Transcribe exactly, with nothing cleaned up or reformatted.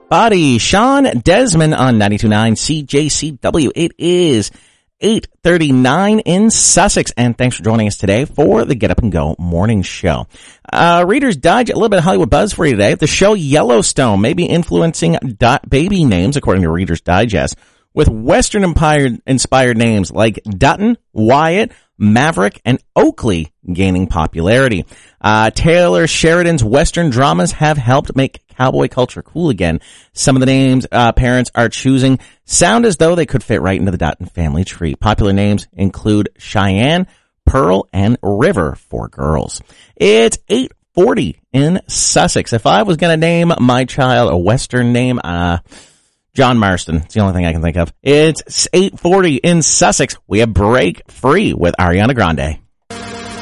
Body, Sean Desmond on ninety-two point nine C J C W. It is eight thirty-nine in Sussex, and thanks for joining us today for the Get Up and Go morning show. Uh, Reader's Digest, a little bit of Hollywood buzz for you today. The show Yellowstone may be influencing di- baby names, according to Reader's Digest, with Western-inspired names like Dutton, Wyatt, Maverick, and Oakley gaining popularity. Uh, Taylor Sheridan's Western dramas have helped make cowboy culture cool again. Some of the names uh, parents are choosing sound as though they could fit right into the Dutton family tree. Popular names include Cheyenne, Pearl, and River for girls. It's eight forty in Sussex. If I was going to name my child a Western name, uh... John Marston. It's the only thing I can think of. It's eight forty in Sussex. We have Break Free with Ariana Grande.